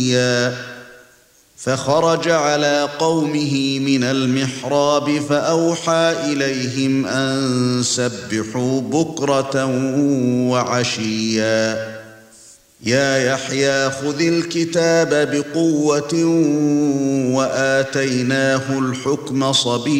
فخرج على قومه من المحراب فأوحى إليهم أن سبحوا بكرة وعشيا يا يحيى خذ الكتاب بقوة وآتيناه الحكم صبيا